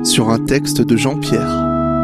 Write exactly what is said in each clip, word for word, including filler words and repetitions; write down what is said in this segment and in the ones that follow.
sur un texte de Jean-Pierre.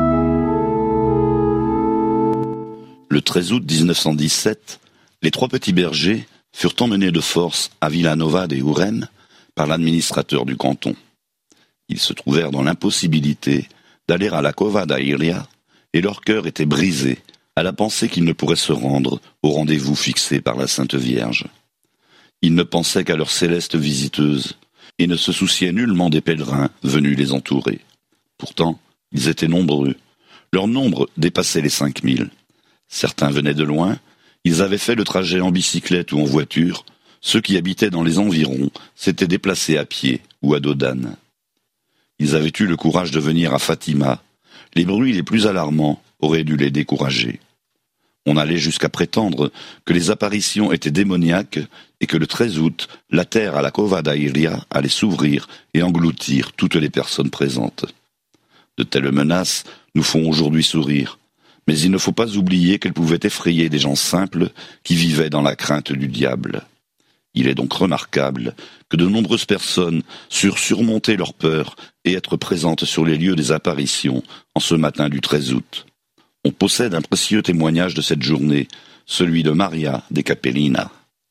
Le treize août dix-neuf cent dix-sept, les trois petits bergers furent emmenés de force à Villanova de Uren par l'administrateur du canton. Ils se trouvèrent dans l'impossibilité d'aller à la Cova da Iria et leur cœur était brisé à la pensée qu'ils ne pourraient se rendre au rendez-vous fixé par la Sainte Vierge. Ils ne pensaient qu'à leur céleste visiteuse et ne se souciaient nullement des pèlerins venus les entourer. Pourtant, ils étaient nombreux. Leur nombre dépassait les cinq mille. Certains venaient de loin, ils avaient fait le trajet en bicyclette ou en voiture, ceux qui habitaient dans les environs s'étaient déplacés à pied ou à dos d'âne. Ils avaient eu le courage de venir à Fatima, les bruits les plus alarmants auraient dû les décourager. On allait jusqu'à prétendre que les apparitions étaient démoniaques et que le treize août, la terre à la Cova da Iria allait s'ouvrir et engloutir toutes les personnes présentes. De telles menaces nous font aujourd'hui sourire. Mais il ne faut pas oublier qu'elle pouvait effrayer des gens simples qui vivaient dans la crainte du diable. Il est donc remarquable que de nombreuses personnes surent surmonter leur peur et être présentes sur les lieux des apparitions en ce matin du treize août. On possède un précieux témoignage de cette journée, celui de Maria de Capellina.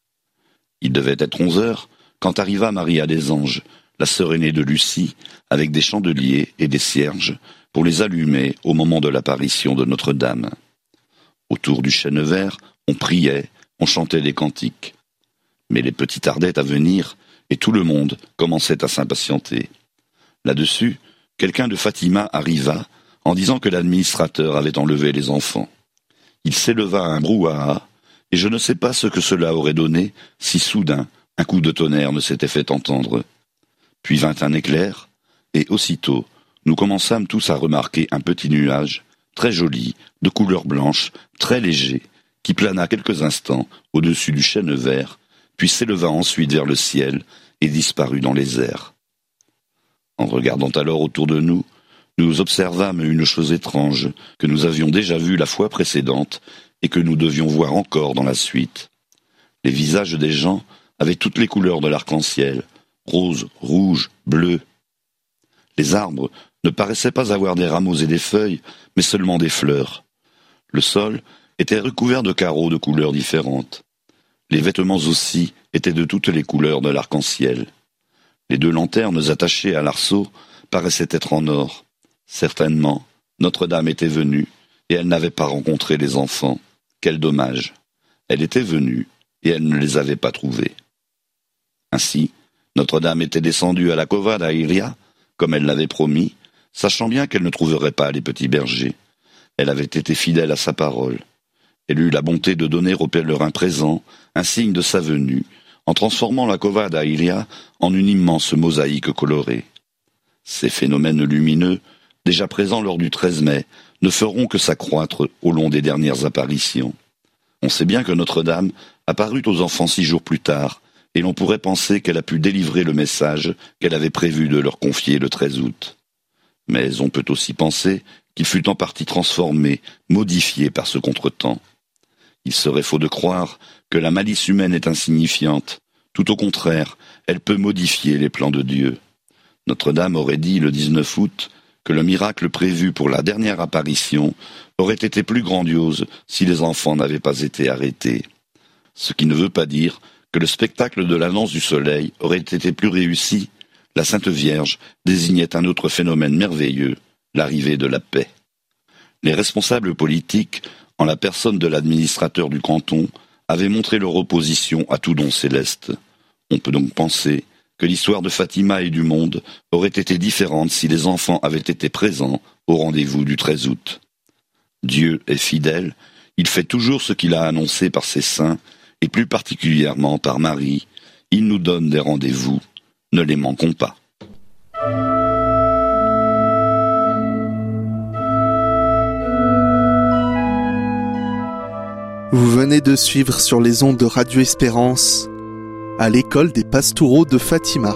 Il devait être onze heures quand arriva Maria des Anges, la sœur aînée de Lucie, avec des chandeliers et des cierges, pour les allumer au moment de l'apparition de Notre-Dame. Autour du chêne vert, on priait, on chantait des cantiques. Mais les petits tardaient à venir, et tout le monde commençait à s'impatienter. Là-dessus, quelqu'un de Fatima arriva, en disant que l'administrateur avait enlevé les enfants. Il s'éleva un brouhaha, et je ne sais pas ce que cela aurait donné si soudain un coup de tonnerre ne s'était fait entendre. Puis vint un éclair, et aussitôt, nous commençâmes tous à remarquer un petit nuage, très joli, de couleur blanche, très léger, qui plana quelques instants au-dessus du chêne vert, puis s'éleva ensuite vers le ciel et disparut dans les airs. En regardant alors autour de nous, nous observâmes une chose étrange que nous avions déjà vue la fois précédente et que nous devions voir encore dans la suite. Les visages des gens avaient toutes les couleurs de l'arc-en-ciel, rose, rouge, bleu. Les arbres ne paraissaient pas avoir des rameaux et des feuilles, mais seulement des fleurs. Le sol était recouvert de carreaux de couleurs différentes. Les vêtements aussi étaient de toutes les couleurs de l'arc-en-ciel. Les deux lanternes attachées à l'arceau paraissaient être en or. Certainement, Notre-Dame était venue, et elle n'avait pas rencontré les enfants. Quel dommage! Elle était venue, et elle ne les avait pas trouvés. Ainsi, Notre-Dame était descendue à la Cova da Iria, comme elle l'avait promis, sachant bien qu'elle ne trouverait pas les petits bergers. Elle avait été fidèle à sa parole. Elle eut la bonté de donner aux pèlerins présents un signe de sa venue, en transformant la Cova da Iria en une immense mosaïque colorée. Ces phénomènes lumineux, déjà présents lors du treize mai, ne feront que s'accroître au long des dernières apparitions. On sait bien que Notre-Dame apparut aux enfants six jours plus tard, et l'on pourrait penser qu'elle a pu délivrer le message qu'elle avait prévu de leur confier le treize août. Mais on peut aussi penser qu'il fut en partie transformé, modifié par ce contretemps. Il serait faux de croire que la malice humaine est insignifiante. Tout au contraire, elle peut modifier les plans de Dieu. Notre-Dame aurait dit le dix-neuf août que le miracle prévu pour la dernière apparition aurait été plus grandiose si les enfants n'avaient pas été arrêtés. Ce qui ne veut pas dire que le spectacle de l'annonce du soleil aurait été plus réussi. La Sainte Vierge désignait un autre phénomène merveilleux, l'arrivée de la paix. Les responsables politiques, en la personne de l'administrateur du canton, avaient montré leur opposition à tout don céleste. On peut donc penser que l'histoire de Fatima et du monde aurait été différente si les enfants avaient été présents au rendez-vous du treize août. Dieu est fidèle, il fait toujours ce qu'il a annoncé par ses saints, et plus particulièrement par Marie. Il nous donne des rendez-vous, ne les manquons pas. Vous venez de suivre sur les ondes de Radio Espérance à l'école des Pastoureaux de Fatima.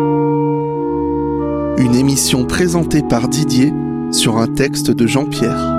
Une émission présentée par Didier sur un texte de Jean-Pierre.